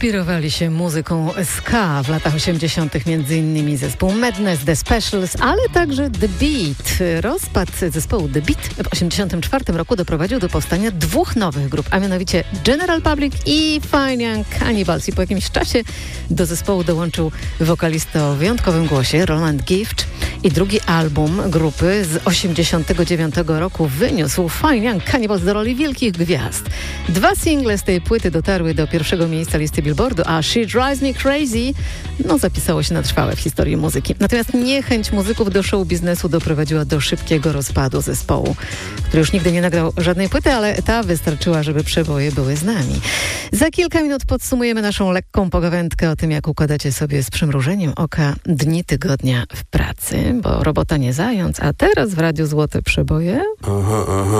Inspirowali się muzyką ska w latach 80. m.in. zespół Madness, The Specials, ale także The Beat. Rozpad zespołu The Beat w 1984 roku doprowadził do powstania dwóch nowych grup, a mianowicie General Public i Fine Young Cannibals. I po jakimś czasie do zespołu dołączył wokalista o wyjątkowym głosie Roland Gift. I drugi album grupy z 1989 roku wyniósł Fine Young Cannibals do roli wielkich gwiazd. Dwa single z tej płyty dotarły do pierwszego miejsca listy Billboardu, a She Drives Me Crazy zapisało się na trwałe w historii muzyki. Natomiast niechęć muzyków do show biznesu doprowadziła do szybkiego rozpadu zespołu, który już nigdy nie nagrał żadnej płyty, ale ta wystarczyła, żeby przeboje były z nami. Za kilka minut podsumujemy naszą lekką pogawędkę o tym, jak układacie sobie z przymrużeniem oka dni tygodnia w pracy, bo robota nie zając, a teraz w Radiu Złote Przeboje...